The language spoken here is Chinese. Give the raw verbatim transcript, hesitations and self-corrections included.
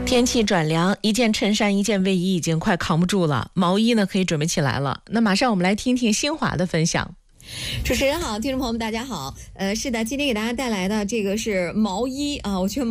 天气转凉，一件衬衫一件卫衣已经快扛不住了，毛衣呢可以准备起来了。那马上我们来听听新华的分享。 主持人好，听众朋友们大家好。呃，是的，今天给大家带来的这个是毛衣啊，我觉得